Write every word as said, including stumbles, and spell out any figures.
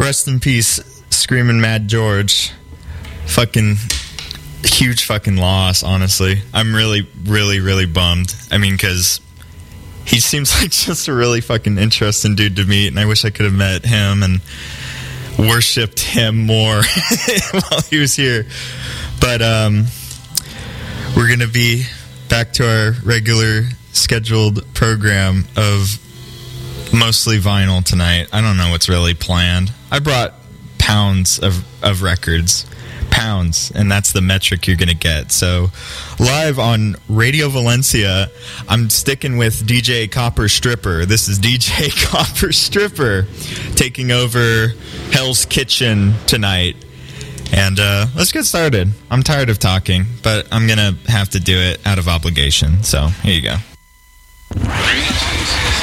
Rest in peace, Screaming Mad George. Fucking huge fucking loss, honestly. I'm really, really, really bummed. I mean, because he seems like just a really fucking interesting dude to meet, and I wish I could have met him and worshipped him more while he was here. But um, we're going to be back to our regular scheduled program of mostly vinyl tonight. I don't know what's really planned. I brought pounds of, of records. Pounds, and that's the metric you're going to get. So, live on Radio Valencia, I'm sticking with D J Copper Stripper. This is D J Copper Stripper taking over Hell's Kitchen tonight. And uh, let's get started. I'm tired of talking, but I'm going to have to do it out of obligation. So, here you go.